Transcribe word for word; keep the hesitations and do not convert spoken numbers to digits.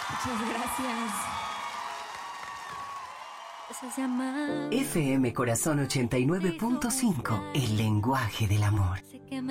Muchas gracias. Eso se llama F M Corazón ochenta y nueve punto cinco, el lenguaje del amor.